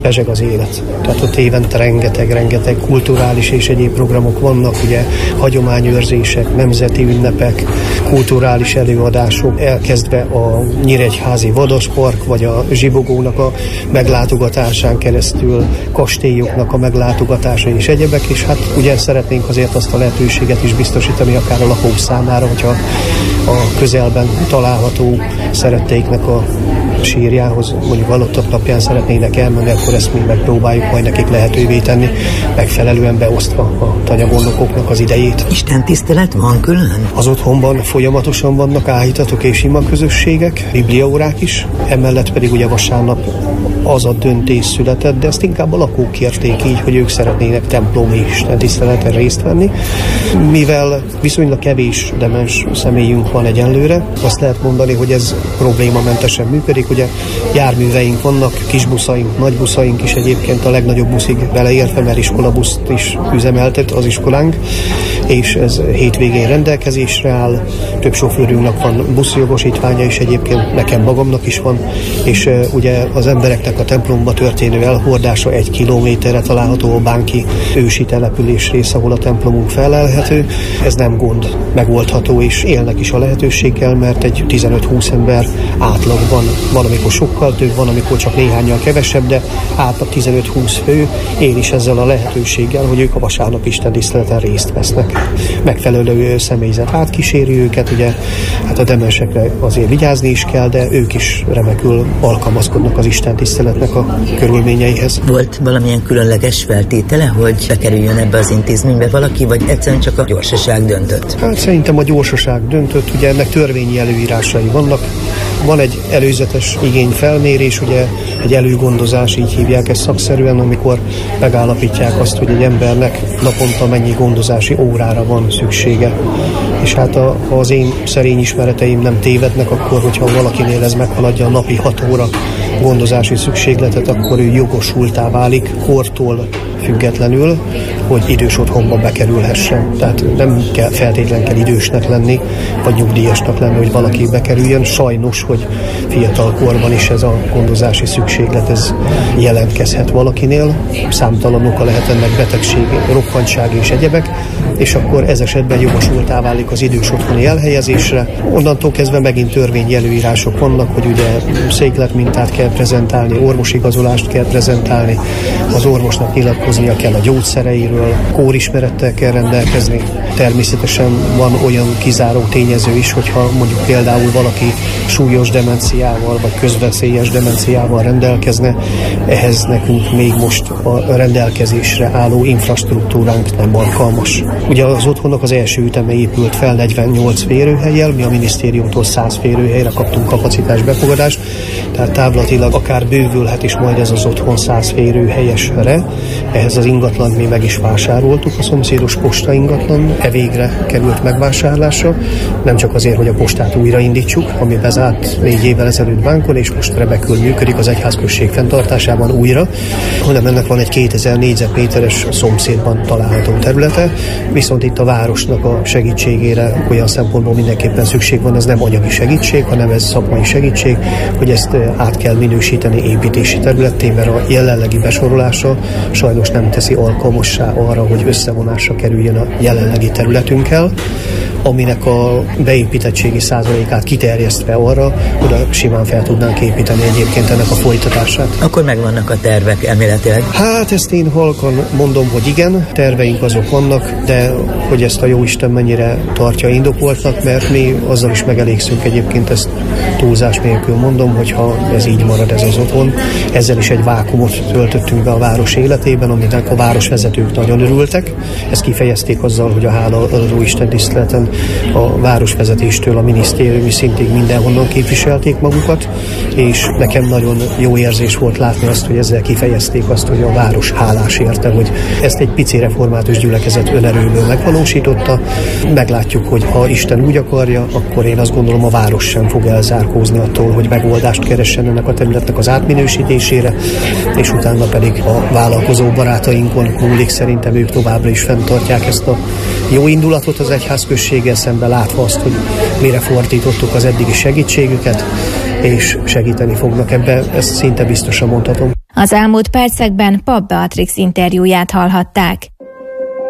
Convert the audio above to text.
Pezseg az élet. Tehát ott évente rengeteg kulturális és egyéb programok vannak, ugye hagyományőrzések, nemzeti ünnepek, kulturális előadások, elkezdve a Nyíregyházi Vadaspark, vagy a Zsibogónak a meglátogatásán keresztül, kastélyoknak a meglátogatása és egyebek, és hát ugye szeretnénk azért azt a lehetőséget is biztosítani akár a lakók számára, hogyha a közelben található szeretteiknek a sírjához, mondjuk halottak napján szeretnének elmenni, akkor ezt mi megpróbáljuk majd nekik lehetővé tenni, megfelelően beosztva a tanyagondokoknak az idejét. Isten tisztelet van külön? Az otthonban folyamatosan vannak áhítatok és imaközösségek, bibliaórák is, emellett pedig ugye vasárnap az a döntés született, de ezt inkább a lakók kérték így, hogy ők szeretnének templomi istentiszteleten részt venni. Mivel viszonylag kevés demens személyünk van egyenlőre, azt lehet mondani, hogy ez problémamentesen működik. Ugye járműveink vannak, kisbuszaink, nagybuszaink is egyébként a legnagyobb buszig beleértve, mert iskolabuszt is üzemeltet az iskolánk, és ez hétvégén rendelkezésre áll. Több sofőrünknek van buszjogosítványa is egyébként, nekem magamnak is van, és ugye az embereknek a templomba történő elhordása 1 kilométerre található a Bánki ősi település rész, ahol a templomunk felelhető. Ez nem gond, megoldható, és élnek is a lehetőséggel, mert egy 15-20 ember átlagban, van amikor sokkal több, van amikor csak néhányan kevesebb, de átlag 15-20 fő él is ezzel a lehetőséggel, hogy ők a vasárnap istentiszteleten részt vesznek. Megfelelő személyzet átkíséri őket, ugye hát a demensekre azért vigyázni is kell, de ők is remekül alkalmazkodnak az istentiszteletnek a körülményeihez. Volt valamilyen különleges feltétele, hogy bekerüljön ebbe az intézménybe valaki, vagy egyszerűen csak a gyorsaság döntött? Hát szerintem a gyorsaság döntött, ugye ennek törvényi előírásai vannak. Van egy előzetes igényfelmérés, ugye egy előgondozás, így hívják ezt szakszerűen, amikor megállapítják azt, hogy egy embernek naponta mennyi gondozási órára van szüksége. És hát ha az én szerény ismereteim nem tévednek, akkor hogyha valakinél ez meghaladja a napi 6 óra gondozási szükségletet, akkor ő jogosultá válik kortól függetlenül, hogy idős otthonba bekerülhessen. Tehát nem kell feltétlenül idősnek lenni, vagy nyugdíjasnak lenni, hogy valaki bekerüljön. Sajnos, hogy fiatal korban is ez a gondozási szükséglet ez jelentkezhet valakinél. Számtalan oka lehet ennek betegség, rokkantság és egyebek, és akkor ez esetben jogosultá válik az idős otthoni elhelyezésre. Onnantól kezdve megint törvényi előírások vannak, hogy ugye székletmintát kell prezentálni, orvosigazolást kell prezentálni, az orvosnak nyilatkoznia kell a gyógyszereiről, kórismerettel kell rendelkezni. Természetesen van olyan kizáró tényező is, hogyha mondjuk például valaki súlyos demenciával vagy közveszélyes demenciával rendelkezne, ehhez nekünk még most a rendelkezésre álló infrastruktúránk nem alkalmas. Ugye az otthonnak az első üteme épült fel 48 férőhellyel, mi a minisztériumtól 100 férőhelyre kaptunk kapacitás befogadást, tehát távlatilag akár bővülhet is majd ez az otthon 100 férőhelyesre. Ehhez az ingatlant mi meg is vásároltuk, a szomszédos posta ingatlan végre került megvásárlásra, nem csak azért, hogy a postát újraindítsuk, ami bezárt 4 évvel ezelőtt bánkon, és most remekül működik az egyházközség fenntartásában újra, hanem ennek van egy 2000 négyzetméteres szomszédban található területe, viszont itt a városnak a segítségére olyan szempontból mindenképpen szükség van, ez nem anyagi segítség, hanem ez szakmai segítség, hogy ezt át kell minősíteni építési területté, mert a jelenlegi besorolása sajnos nem teszi alkalmassá arra, hogy összevonásra kerüljön a jelenlegi területünkkel, aminek a beépítettségi százalékát kiterjesztve arra, oda simán fel tudnánk építeni egyébként ennek a folytatását. Akkor megvannak a tervek elméletileg? Hát ezt én halkan mondom, hogy igen, terveink azok vannak, de hogy ezt a jóisten mennyire tartja indokoltnak, mert mi azzal is megelégszünk egyébként, ezt túlzás nélkül mondom, hogyha ez így marad ez az otthon. Ezzel is egy vákumot töltöttünk be a város életében, aminek a városvezetők nagyon örültek. Ezt kifejezték azzal, hogy a hálaadó istentiszteleten a városvezetéstől a minisztériumi szintig mindenhonnan képviselték magukat, és nekem nagyon jó érzés volt látni azt, hogy ezzel kifejezték azt, hogy a város hálás érte, hogy ezt egy pici református gyülekezet önerőből megvalósította. Meglátjuk, hogy ha Isten úgy akarja, akkor én azt gondolom, a város sem fog elzárkózni attól, hogy megoldást keressen ennek a területnek az átminősítésére, és utána pedig a vállalkozó barátainkon múlik, szerintem ők továbbra is fenntartják ezt a jó indulatot az egyházközséggel szemben, látva azt, hogy mire fordítottuk az eddigi segítségüket, és segíteni fognak ebbe, ezt szinte biztosan mondhatom. Az elmúlt percekben Papp Beatrix interjúját hallhatták.